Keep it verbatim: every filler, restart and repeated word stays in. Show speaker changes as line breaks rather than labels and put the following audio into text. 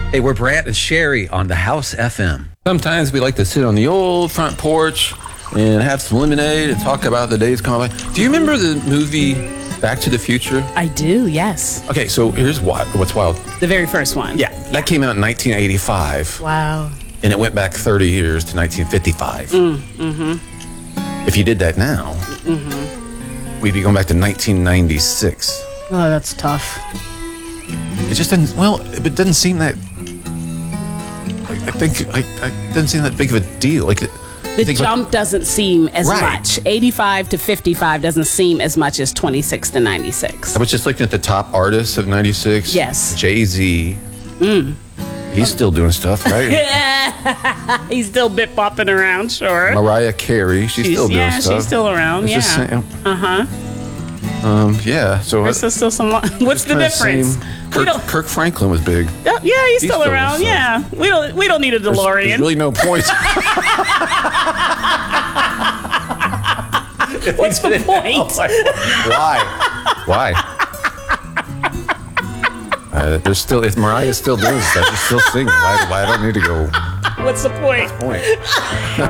Hey, we're Brant and Sherry on the House F M.
Sometimes we like to sit on the old front porch and have some lemonade and talk about the days gone by. Do you remember the movie Back to the Future?
I do, yes.
Okay, so here's what, what's wild.
The very first one.
Yeah, that came out in nineteen eighty-five.
Wow.
And it went back thirty years to nineteen fifty-five.
Mm, mm-hmm.
If you did that now,
mm-hmm.
we'd be going back to nineteen ninety-six.
Oh, that's tough.
It just doesn't, well, it doesn't seem that, I, I think, I, it doesn't seem that big of a deal. Like
The jump
about,
doesn't seem as
right.
much. eighty-five to fifty-five doesn't seem as much as twenty-six to ninety-six.
I was just looking at the top artists of ninety-six.
Yes.
Jay-Z. Mm. He's still doing stuff, right?
He's still bit bopping around, sure.
Mariah Carey, she's,
She's,
still doing
yeah,
stuff.
she's still around,
It's just
yeah.
saying-
Uh-huh.
Um, yeah, so
There's
I-
still some. What's the
kinda
difference?
same-
We
Kirk,
don't,
Kirk Franklin was big.
yeah, he's,
He's
still
still
around.
doing
Yeah, we don't. We don't need a
There's,
DeLorean.
there's really no point.
What's the point?
Why? Why? Uh, there's still, if Mariah's still doing stuff, she's still singing. Why, why I don't need to go
What's the point?
point?